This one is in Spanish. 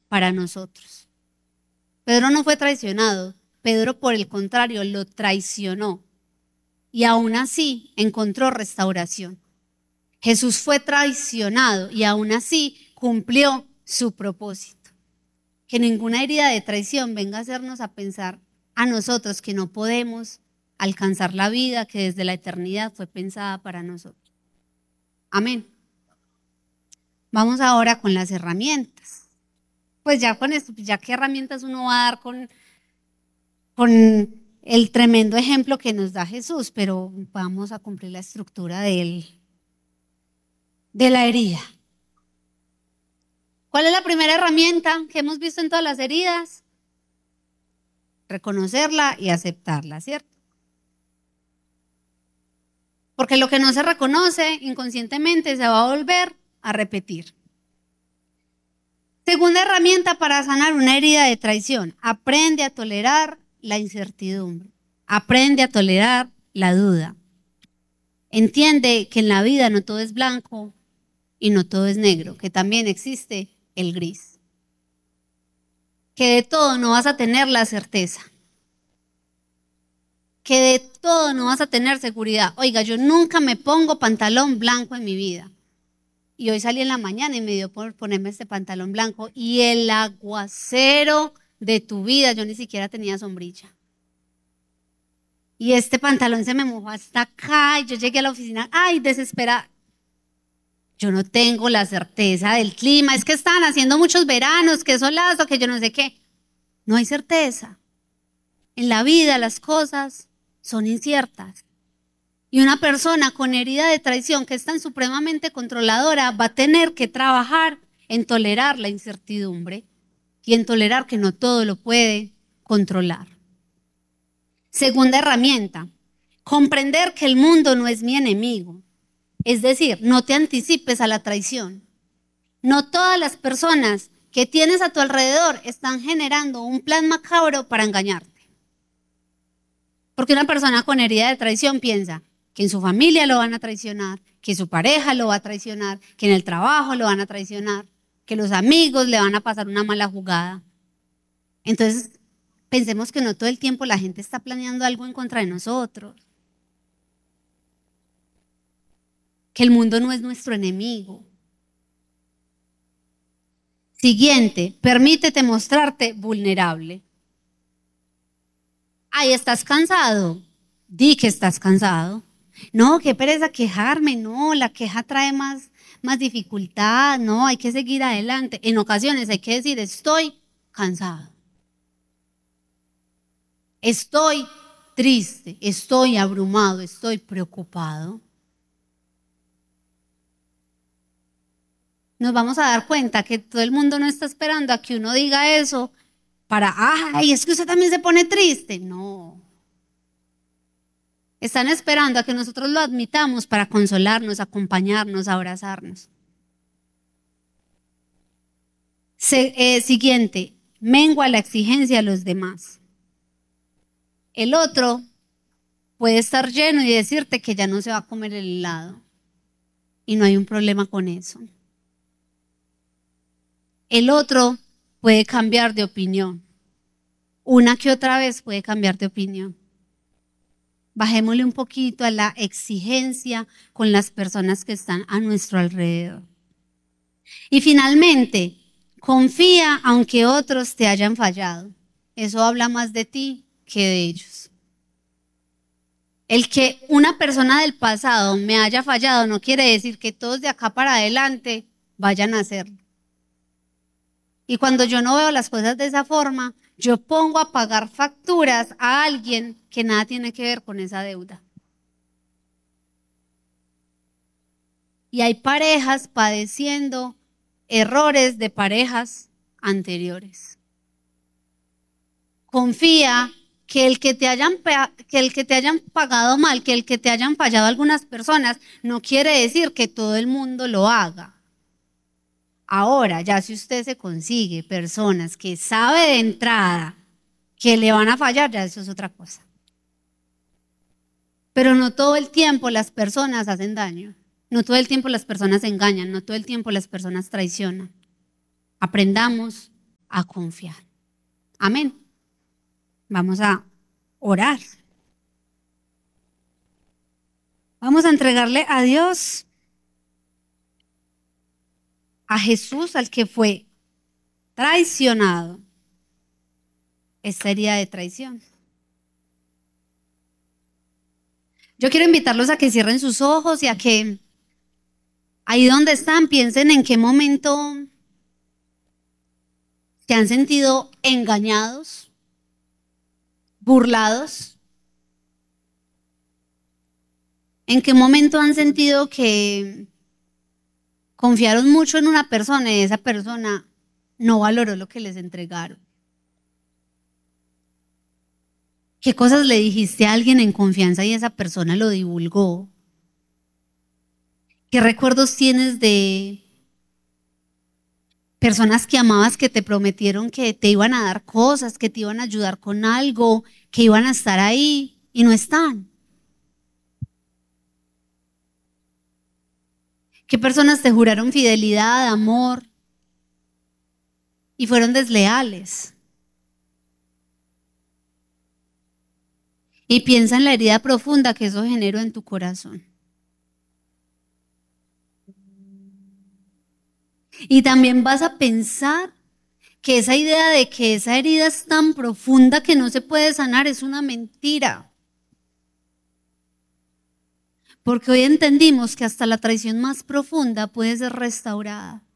para nosotros. Pedro no fue traicionado, Pedro por el contrario lo traicionó y aún así encontró restauración. Jesús fue traicionado y aún así cumplió su propósito. Que ninguna herida de traición venga a hacernos a pensar a nosotros que no podemos alcanzar la vida que desde la eternidad fue pensada para nosotros. Amén. Vamos ahora con las herramientas. Pues ya con esto, ya qué herramientas uno va a dar con el tremendo ejemplo que nos da Jesús, pero vamos a cumplir la estructura de la herida. ¿Cuál es la primera herramienta que hemos visto en todas las heridas? Reconocerla y aceptarla, ¿cierto? Porque lo que no se reconoce inconscientemente se va a volver a repetir. Segunda herramienta para sanar una herida de traición: aprende a tolerar la incertidumbre, aprende a tolerar la duda. Entiende que en la vida no todo es blanco y no todo es negro, que también existe el gris. Que de todo no vas a tener la certeza. Que de todo no vas a tener seguridad. Oiga, yo nunca me pongo pantalón blanco en mi vida. Y hoy salí en la mañana y me dio por ponerme este pantalón blanco. Y el aguacero de tu vida, yo ni siquiera tenía sombrilla. Y este pantalón se me mojó hasta acá y yo llegué a la oficina, ay, desesperada. Yo no tengo la certeza del clima, es que están haciendo muchos veranos, que solazo, que yo no sé qué. No hay certeza. En la vida las cosas son inciertas. Y una persona con herida de traición que es tan supremamente controladora va a tener que trabajar en tolerar la incertidumbre y en tolerar que no todo lo puede controlar. Segunda herramienta: comprender que el mundo no es mi enemigo. Es decir, no te anticipes a la traición. No todas las personas que tienes a tu alrededor están generando un plan macabro para engañarte. Porque una persona con herida de traición piensa que en su familia lo van a traicionar, que su pareja lo va a traicionar, que en el trabajo lo van a traicionar, que los amigos le van a pasar una mala jugada. Entonces, pensemos que no todo el tiempo la gente está planeando algo en contra de nosotros. Que el mundo no es nuestro enemigo. Siguiente: permítete mostrarte vulnerable. Ay, ¿estás cansado? Di que estás cansado. No, qué pereza quejarme. No, la queja trae más dificultad. No, hay que seguir adelante. En ocasiones hay que decir: estoy cansado. Estoy triste, estoy abrumado, estoy preocupado. Nos vamos a dar cuenta que todo el mundo no está esperando a que uno diga eso para, ay, es que usted también se pone triste. No. Están esperando a que nosotros lo admitamos para consolarnos, acompañarnos, abrazarnos. Siguiente: mengua la exigencia a los demás. El otro puede estar lleno y decirte que ya no se va a comer el helado. Y no hay un problema con eso. El otro puede cambiar de opinión. Una que otra vez puede cambiar de opinión. Bajémosle un poquito a la exigencia con las personas que están a nuestro alrededor. Y finalmente, confía aunque otros te hayan fallado. Eso habla más de ti que de ellos. El que una persona del pasado me haya fallado no quiere decir que todos de acá para adelante vayan a hacerlo. Y cuando yo no veo las cosas de esa forma, yo pongo a pagar facturas a alguien que nada tiene que ver con esa deuda. Y hay parejas padeciendo errores de parejas anteriores. Confía que el que te hayan pagado mal, que el que te hayan fallado algunas personas, no quiere decir que todo el mundo lo haga. Ahora, ya si usted se consigue personas que sabe de entrada que le van a fallar, ya eso es otra cosa. Pero no todo el tiempo las personas hacen daño. No todo el tiempo las personas engañan. No todo el tiempo las personas traicionan. Aprendamos a confiar. Amén. Vamos a orar. Vamos a entregarle a Dios, a Jesús, al que fue traicionado, esta herida de traición. Yo quiero invitarlos a que cierren sus ojos y a que ahí donde están piensen en qué momento se han sentido engañados, burlados. ¿En qué momento han sentido que confiaron mucho en una persona y esa persona no valoró lo que les entregaron? ¿Qué cosas le dijiste a alguien en confianza y esa persona lo divulgó? ¿Qué recuerdos tienes de personas que amabas que te prometieron que te iban a dar cosas, que te iban a ayudar con algo, que iban a estar ahí y no están? ¿Qué personas te juraron fidelidad, amor y fueron desleales? Y piensa en la herida profunda que eso generó en tu corazón. Y también vas a pensar que esa idea de que esa herida es tan profunda que no se puede sanar es una mentira. Porque hoy entendimos que hasta la traición más profunda puede ser restaurada.